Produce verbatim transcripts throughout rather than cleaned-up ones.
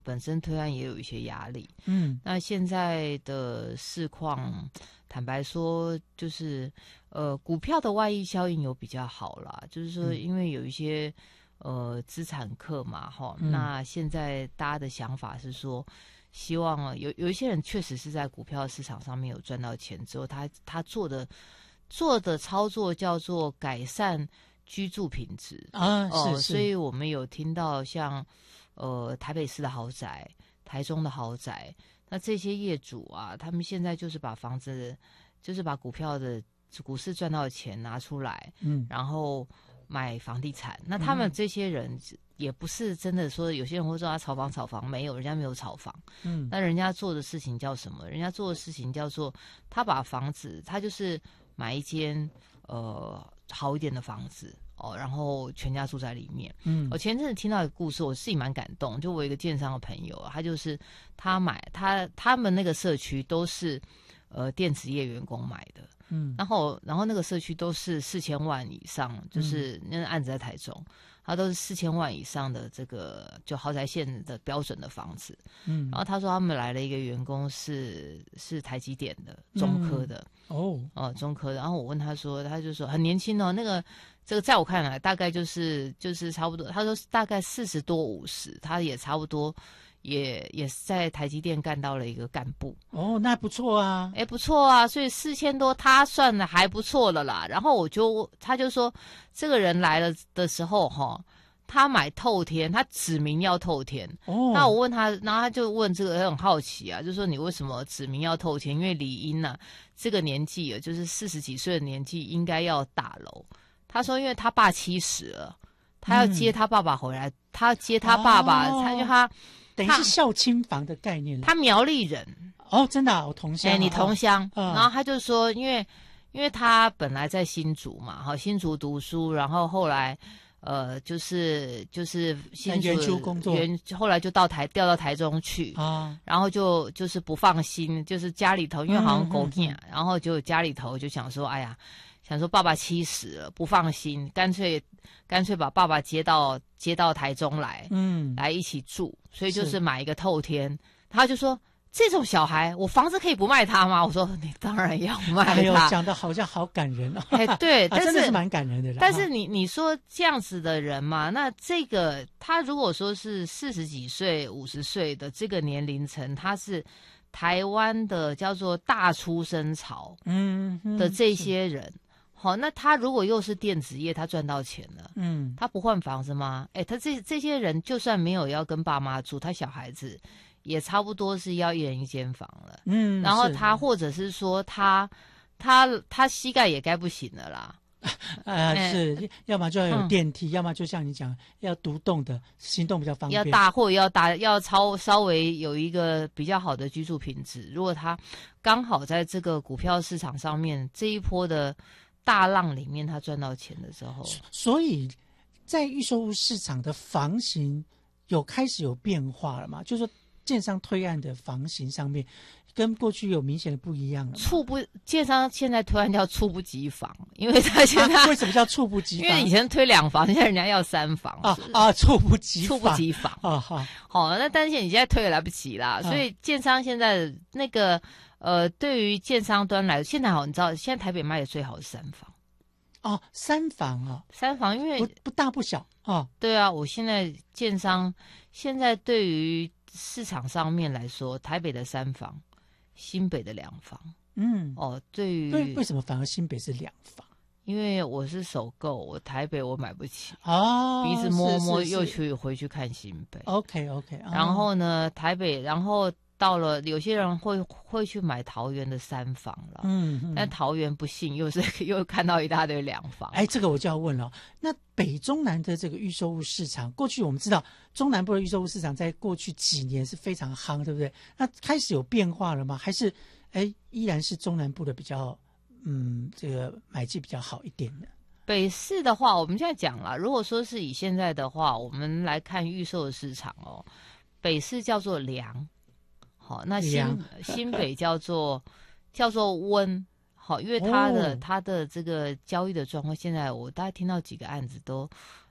本身推案也有一些压力。 嗯， 那现在的市况，坦白说，就是呃，股票的外溢效应有比较好啦，就是说，因为有一些、嗯、呃资产客嘛，哈、嗯，那现在大家的想法是说，希望啊，有有一些人确实是在股票市场上面有赚到钱之后，他他做的做的操作叫做改善居住品质啊，是哦、 是， 所以我们有听到像呃台北市的豪宅、台中的豪宅，那这些业主啊，他们现在就是把房子，就是把股票的股市赚到的钱拿出来， 嗯， 然后买房地产。那他们这些人也不是真的说，有些人会说他炒房炒房，没有，人家没有炒房。 嗯， 那人家做的事情叫什么？人家做的事情叫做他把房子，他就是买一间呃好一点的房子哦，然后全家住在里面。嗯，我前阵子听到一个故事，我自己蛮感动。就我有一个建商的朋友，他就是他买他他们那个社区都是呃电子业员工买的。嗯，然后然后那个社区都是四千万以上，就是那个案子在台中。嗯，它都是四千万以上的这个就豪宅县的标准的房子，嗯，然后他说他们来了一个员工是是台积电的中科的，嗯、哦哦中科的，然后我问他说，他就说很年轻哦，那个这个在我看来大概就是就是差不多，他说大概四十多五十，他也差不多。也也是在台积电干到了一个干部哦，那不错啊， 哎，不错啊，所以四千多他算的还不错了啦。然后我就他就说，这个人来了的时候哈，他买透天，他指明要透天。哦，那我问他，然后他就问这个，很好奇啊，就说你为什么指明要透天？因为理应啊，这个年纪啊，就是四十几岁的年纪，应该要大楼。他说，因为他爸七十了，他要接他爸爸回来，嗯、他要接他爸爸，哦、他就他。 等于是孝亲房的概念， 他苗栗人哦，真的、啊，我同乡、啊， 哎、欸，你同乡， 哦、 然后他就说，因为因为他本来在新竹嘛，好新竹读书，然后后来呃，就是就是新竹园区工作， 园后来就到台调到台中去啊，然后就就是不放心，就是家里头因为好像狗囝、嗯嗯，然后就家里头就想说，哎呀。想说爸爸七十了不放心，干脆干脆把爸爸接到接到台中来，嗯，来一起住，所以就是买一个透天。他就说这种小孩，我房子可以不卖他吗？我说你当然要卖他。 哎呦，讲的好像好感人啊！ 哎，对， 啊、 但是真的是蛮感人的。 但是你你说这样子的人嘛，那这个他如果说是四十几岁、五十岁的这个年龄层，他是台湾的叫做大出生潮，嗯的这些人。嗯好，那他如果又是电子业，他赚到钱了，嗯，他不换房子吗？哎，他这这些人就算没有要跟爸妈住，他小孩子也差不多是要一人一间房了，嗯，然后他或者是说他他他膝盖也该不行了啦， 呃，是，要么就要有电梯，嗯、要么就像你讲要独栋的，行动比较方便， 要大或者要大，要超稍微有一个比较好的居住品质。如果他刚好在这个股票市场上面这一波的。大浪里面他赚到钱的时候， 所以在预售屋市场的房型有开始有变化了嘛？就是说建商推案的房型上面跟过去有明显的不一样了。 猝不建商现在推案叫猝不及防，因为他现在、 啊、为什么叫猝不及防？ 因为以前推两房，现在人家要三房啊啊，猝不及猝不及防啊好， 好，那但是你现在推也来不及啦，啊、所以建商现在那个。呃，对于建商端来，现在好，你知道，现在台北卖的最好是三房， 哦，三房啊， 三房，因为不不大不小啊， 对啊，我现在建商现在对于市场上面来说，台北的三房，新北的两房，嗯，哦，对于为为什么反而新北是两房？ 因为我是首购，我台北我买不起哦， 鼻子摸摸又去回去看新北 ，OK OK，、哦、 然后呢，台北，然后。到了，有些人会会去买桃园的三房了，嗯，嗯但桃园不幸又是又看到一大堆两房。 哎，这个我就要问了，那北中南的这个预售屋市场，过去我们知道中南部的预售屋市场在过去几年是非常夯，对不对？那开始有变化了吗？还是哎依然是中南部的比较嗯这个买气比较好一点的？ 北市的话，我们现在讲了，如果说是以现在的话，我们来看预售的市场哦，北市叫做良。好，那新新北叫做叫做温，好，因为它的、哦、它的这个交易的状况，现在我大概听到几个案子都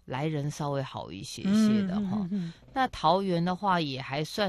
来人稍微好一些些的哈。那桃园的话也还算